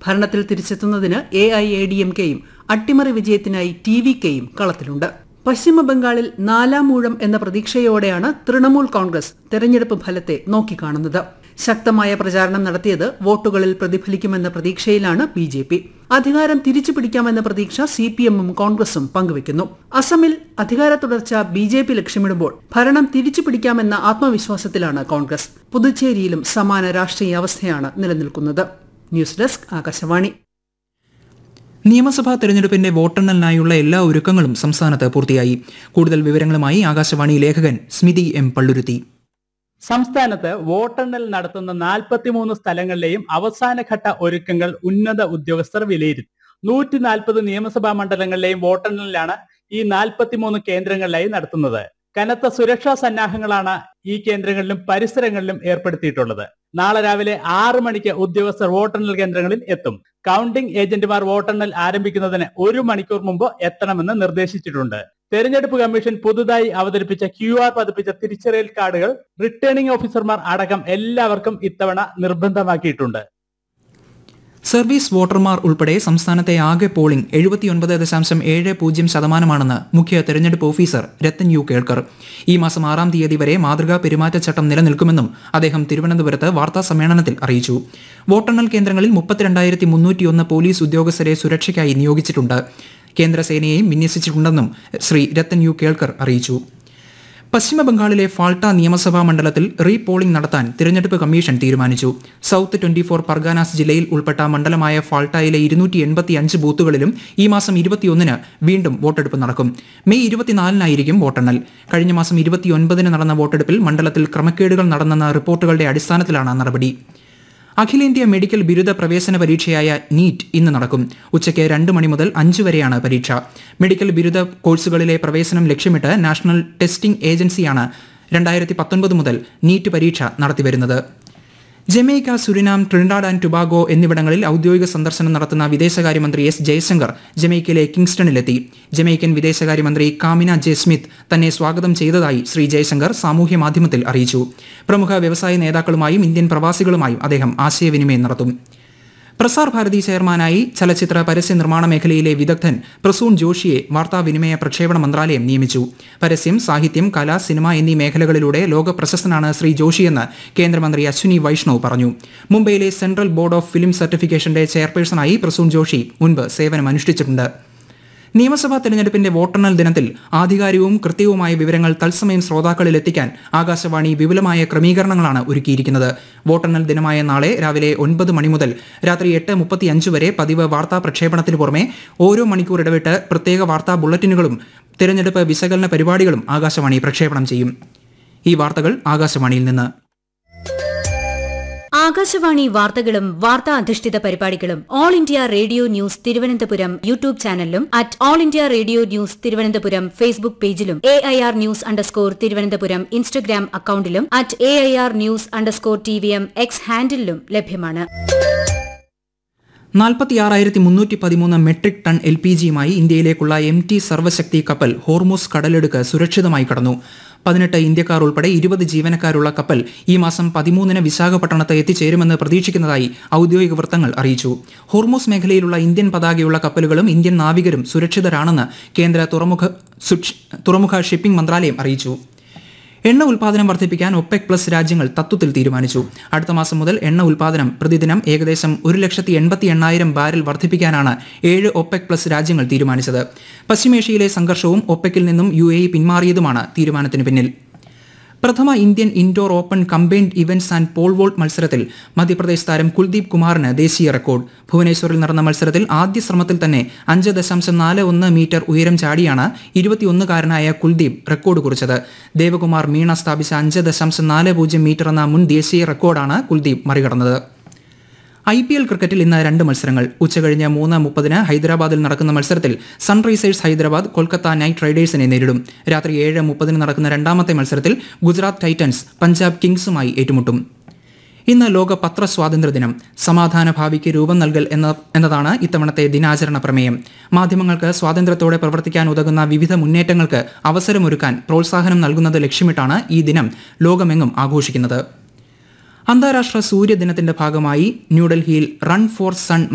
ഭരണത്തിൽ തിരിച്ചെത്തുന്നതിന് AIADMKയും അട്ടിമറി വിജയത്തിനായി TVKയും കളത്തിലുണ്ട്. പശ്ചിമബംഗാളിൽ 4ാം ഊഴം എന്ന പ്രതീക്ഷയോടെയാണ് തൃണമൂൽ കോൺഗ്രസ് തെരഞ്ഞെടുപ്പ് ഫലത്തെ നോക്കിക്കാണുന്നത്. ശക്തമായ പ്രചാരണം നടത്തിയത് വോട്ടുകളിൽ പ്രതിഫലിക്കുമെന്ന പ്രതീക്ഷയിലാണ് BJP. അധികാരം തിരിച്ചുപിടിക്കാമെന്ന പ്രതീക്ഷ CPMഉം കോൺഗ്രസും പങ്കുവയ്ക്കുന്നു. അസമിൽ അധികാര തുടർച്ച BJP ലക്ഷ്യമിടുമ്പോൾ ഭരണം തിരിച്ചുപിടിക്കാമെന്ന ആത്മവിശ്വാസത്തിലാണ് കോൺഗ്രസ്. പുതുച്ചേരിയിലും സമാന രാഷ്ട്രീയ അവസ്ഥയാണ് നിലനിൽക്കുന്നത്. News desk Akashvani. നിയമസഭാ തെരഞ്ഞെടുപ്പിന്റെ വോട്ടെണ്ണലിനായുള്ള എല്ലാ ഒരുക്കങ്ങളും സംസ്ഥാനത്ത് പൂർത്തിയായി. കൂടുതൽ വിവരങ്ങളുമായി ആകാശവാണി ലേഖകൻ സ്മിതി M. പള്ളുരുത്തി. സംസ്ഥാനത്ത് വോട്ടെണ്ണൽ നടത്തുന്ന 43 സ്ഥലങ്ങളിലെയും അവസാനഘട്ട ഒരുക്കങ്ങൾ ഉന്നത ഉദ്യോഗസ്ഥർ വിലയിരുത്തി. 140 നിയമസഭാ മണ്ഡലങ്ങളിലെയും വോട്ടെണ്ണലിലാണ് ഈ 43 കേന്ദ്രങ്ങളിലായി നടത്തുന്നത്. കനത്ത സുരക്ഷാ സന്നാഹങ്ങളാണ് ഈ കേന്ദ്രങ്ങളിലും പരിസരങ്ങളിലും ഏർപ്പെടുത്തിയിട്ടുള്ളത്. നാളെ രാവിലെ 6 മണിക്ക് ഉദ്യോഗസ്ഥർ വോട്ടെണ്ണൽ കേന്ദ്രങ്ങളിൽ എത്തും. കൗണ്ടിംഗ് ഏജന്റുമാർ വോട്ടെണ്ണൽ ആരംഭിക്കുന്നതിന് 1 മണിക്കൂർ മുമ്പ് എത്തണമെന്ന് നിർദ്ദേശിച്ചിട്ടുണ്ട്. തെരഞ്ഞെടുപ്പ് കമ്മീഷൻ പുതുതായി അവതരിപ്പിച്ച QR പതിപ്പിച്ച തിരിച്ചറിയൽ കാർഡുകൾ റിട്ടേണിംഗ് ഓഫീസർമാർ അടക്കം എല്ലാവർക്കും ഇത്തവണ നിർബന്ധമാക്കിയിട്ടുണ്ട്. സർവീസ് വോട്ടർമാർ ഉൾപ്പെടെ സംസ്ഥാനത്തെ ആകെ പോളിംഗ് 79.70% മുഖ്യ തെരഞ്ഞെടുപ്പ് ഓഫീസർ രത്തൻ യു കേൾക്കർ. ഈ മാസം 6-ാം തീയതി വരെ മാതൃകാ പെരുമാറ്റച്ചട്ടം നിലനിൽക്കുമെന്നും അദ്ദേഹം തിരുവനന്തപുരത്ത് വാർത്താ സമ്മേളനത്തിൽ അറിയിച്ചു. വോട്ടെണ്ണൽ കേന്ദ്രങ്ങളിൽ 32,301 പോലീസ് ഉദ്യോഗസ്ഥരെ സുരക്ഷയ്ക്കായി നിയോഗിച്ചിട്ടുണ്ട്. കേന്ദ്രസേനയെയും വിന്യസിച്ചിട്ടുണ്ടെന്നും ശ്രീ രത്തൻ യു കേൾക്കർ അറിയിച്ചു. പശ്ചിമബംഗാളിലെ ഫാൾട്ട നിയമസഭാ മണ്ഡലത്തിൽ റീപോളിംഗ് നടത്താൻ തിരഞ്ഞെടുപ്പ് കമ്മീഷൻ തീരുമാനിച്ചു. സൌത്ത് 24 പർഗാനാസ് ജില്ലയിൽ ഉൾപ്പെട്ട മണ്ഡലമായ ഫാൾട്ടയിലെ 285 ബൂത്തുകളിലും ഈ മാസം 21-ന് വീണ്ടും വോട്ടെടുപ്പ് നടക്കും. മെയ് 24-നായിരിക്കും വോട്ടെണ്ണൽ. കഴിഞ്ഞ മാസം 29-ന് നടന്ന വോട്ടെടുപ്പിൽ മണ്ഡലത്തിൽ ക്രമക്കേടുകൾ നടന്നെന്ന റിപ്പോർട്ടുകളുടെ അടിസ്ഥാനത്തിലാണ് നടപടി. അഖിലേന്ത്യാ മെഡിക്കൽ ബിരുദ പ്രവേശന പരീക്ഷയായ നീറ്റ് ഇന്ന് നടക്കും. ഉച്ചയ്ക്ക് 2 മണി മുതൽ 5 വരെയാണ് പരീക്ഷ. മെഡിക്കൽ ബിരുദ കോഴ്സുകളിലെ പ്രവേശനം ലക്ഷ്യമിട്ട് നാഷണൽ ടെസ്റ്റിംഗ് ഏജൻസിയാണ് 2019 മുതൽ നീറ്റ് പരീക്ഷ നടത്തിവരുന്നത്. Jamaica, Suriname, Trinidad and Tobago എന്നിവിടങ്ങളിൽ ഔദ്യോഗിക സന്ദർശനം നടത്തുന്ന വിദേശകാര്യമന്ത്രി S. ജയശങ്കർ ജമൈക്കയിലെ കിങ്സ്റ്റണിലെത്തി. ജമൈക്കൻ വിദേശകാര്യമന്ത്രി കാമിന ജെ സ്മിത്ത് തന്നെ സ്വാഗതം ചെയ്തതായി ശ്രീ ജയശങ്കർ സാമൂഹ്യ മാധ്യമത്തിൽ അറിയിച്ചു. പ്രമുഖ വ്യവസായ നേതാക്കളുമായും ഇന്ത്യൻ പ്രവാസികളുമായും അദ്ദേഹം ആശയവിനിമയം നടത്തും. പ്രസാർ ഭാരതി ചെയർമാനായി ചലച്ചിത്ര പരസ്യ നിർമ്മാണ മേഖലയിലെ വിദഗ്ധൻ പ്രസൂൺ ജോഷിയെ വാർത്താവിനിമയ പ്രക്ഷേപണ മന്ത്രാലയം നിയമിച്ചു. പരസ്യം, സാഹിത്യം, കല, സിനിമ എന്നീ മേഖലകളിലൂടെ ലോക പ്രശസ്തനാണ് ശ്രീ ജോഷിയെന്ന് കേന്ദ്രമന്ത്രി അശ്വിനി വൈഷ്ണവ് പറഞ്ഞു. മുംബൈയിലെ central board of film സർട്ടിഫിക്കേഷന്റെ ചെയർപേഴ്സണായി Prasoon Joshi മുൻപ് സേവനമനുഷ്ഠിച്ചിട്ടുണ്ട്. നിയമസഭാ തെരഞ്ഞെടുപ്പിന്റെ വോട്ടെണ്ണൽ ദിനത്തിൽ ആധികാരികവും കൃത്യവുമായ വിവരങ്ങൾ തത്സമയം ശ്രോതാക്കളിൽ എത്തിക്കാൻ ആകാശവാണി വിപുലമായ ക്രമീകരണങ്ങളാണ് ഒരുക്കിയിരിക്കുന്നത്. വോട്ടെണ്ണൽ ദിനമായ നാളെ രാവിലെ 9 മണി മുതൽ രാത്രി 8:35 വരെ പതിവ് വാർത്താ പ്രക്ഷേപണത്തിന് പുറമെ ഓരോ മണിക്കൂർ ഇടവിട്ട് പ്രത്യേക വാർത്താ ബുള്ളറ്റിനുകളും തെരഞ്ഞെടുപ്പ് വിശകലന പരിപാടികളും ആകാശവാണി പ്രക്ഷേപണം ചെയ്യും. ഈ വാർത്തകൾ ആകാശവാണിയിൽ നിന്ന്. ആകാശവാണി വാർത്തകളും വാർത്താ അധിഷ്ഠിത പരിപാടികളും all India radio news Thiruvananthapuram YouTube ചാനലിലും @all India radio news Thiruvananthapuram Facebook പേജിലും AIR ന്യൂസ് _ ഇൻസ്റ്റഗ്രാം അക്കൌണ്ടിലും @AIR ന്യൂസ് _TVM X ഹാൻഡിലും ലഭ്യമാണ്. 46,313 മെട്രിക് ടൺ LPGയുമായി ഇന്ത്യയിലേക്കുള്ള MT സർവശക്തി കപ്പൽ ഹോർമൂസ് കടലിടുക്ക് സുരക്ഷിതമായി കടന്നു. 18 ഇന്ത്യക്കാർ ഉൾപ്പെടെ 20 ജീവനക്കാരുള്ള കപ്പൽ ഈ മാസം 13-ന് വിശാഖപട്ടണത്ത് എത്തിച്ചേരുമെന്ന് പ്രതീക്ഷിക്കുന്നതായി ഔദ്യോഗിക വൃത്തങ്ങൾ അറിയിച്ചു. ഹോർമൂസ് മേഖലയിലുള്ള ഇന്ത്യൻ പതാകയുള്ള കപ്പലുകളും ഇന്ത്യൻ നാവികരും സുരക്ഷിതരാണെന്ന് കേന്ദ്ര തുറമുഖ ഷിപ്പിംഗ് മന്ത്രാലയം അറിയിച്ചു. എണ്ണ ഉൽപാദനം വർദ്ധിപ്പിക്കാൻ OPEC+ രാജ്യങ്ങൾ തത്വത്തിൽ തീരുമാനിച്ചു. അടുത്ത മാസം മുതൽ എണ്ണ ഉൽപാദനം പ്രതിദിനം ഏകദേശം 1,80,800 ബാരൽ വർദ്ധിപ്പിക്കാനാണ് 7 OPEC+ രാജ്യങ്ങൾ തീരുമാനിച്ചത്. പശ്ചിമേഷ്യയിലെ സംഘർഷവും OPEC-ൽ നിന്നും UAE പിന്മാറിയതുമാണ് തീരുമാനത്തിന് പിന്നിൽ. പ്രഥമ Indian indoor open combined events and Paul volt മത്സരത്തിൽ മധ്യപ്രദേശ് താരം കുൽദീപ് കുമാറിന് ദേശീയ റെക്കോർഡ്. ഭുവനേശ്വറിൽ നടന്ന മത്സരത്തിൽ ആദ്യ ശ്രമത്തിൽ തന്നെ 5.41 മീറ്റർ ഉയരം ചാടിയാണ് 21-കാരനായ കുൽദീപ് റെക്കോർഡ് കുറിച്ചത്. ദേവകുമാർ മീണ സ്ഥാപിച്ച 5.40 മീറ്റർ എന്ന മുൻ ദേശീയ റെക്കോർഡാണ് കുൽദീപ് മറികടന്നത്. IPL ക്രിക്കറ്റിൽ ഇന്ന് 2 മത്സരങ്ങൾ. ഉച്ചകഴിഞ്ഞ് 3:30-ന് ഹൈദരാബാദിൽ നടക്കുന്ന മത്സരത്തിൽ സൺറൈസേഴ്സ് ഹൈദരാബാദ് കൊൽക്കത്ത നൈറ്റ് റൈഡേഴ്സിനെ നേരിടും. രാത്രി 7:30-ന് നടക്കുന്ന രണ്ടാമത്തെ മത്സരത്തിൽ ഗുജറാത്ത് ടൈറ്റൻസ് പഞ്ചാബ് കിങ്സുമായി ഏറ്റുമുട്ടും. ഇന്ന് ലോക പത്രസ്വാതന്ത്ര്യ ദിനം. സമാധാന ഭാവിക്ക് രൂപം നൽകൽ എന്നതാണ് ഇത്തവണത്തെ ദിനാചരണ പ്രമേയം. മാധ്യമങ്ങൾക്ക് സ്വാതന്ത്ര്യത്തോടെ പ്രവർത്തിക്കാൻ ഉതകുന്ന വിവിധ മുന്നേറ്റങ്ങൾക്ക് അവസരമൊരുക്കാൻ പ്രോത്സാഹനം നൽകുന്നത് ലക്ഷ്യമിട്ടാണ് ഈ ദിനം ലോകമെങ്ങും ആഘോഷിക്കുന്നത്. അന്താരാഷ്ട്ര സൂര്യദിനത്തിന്റെ ഭാഗമായി ന്യൂഡൽഹിയിൽ റൺ ഫോർ സൺ